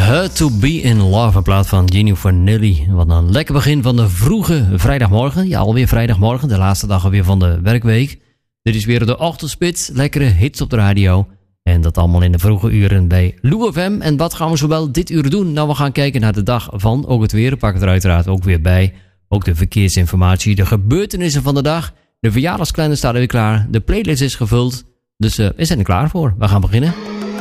Hurt to be in love, in plaats van Gino Vanelli. Wat een lekker begin van de vroege vrijdagmorgen. Ja, alweer vrijdagmorgen, de laatste dag alweer van de werkweek. Dit is weer de ochtendspits, lekkere hits op de radio. En dat allemaal in de vroege uren bij Lou FM. En wat gaan we zowel dit uur doen? Nou, we gaan kijken naar de dag van, ook het weer. Ik pak het er uiteraard ook weer bij. Ook de verkeersinformatie, de gebeurtenissen van de dag. De verjaardagskalender staat er weer klaar. De playlist is gevuld. Dus we zijn er klaar voor. We gaan beginnen.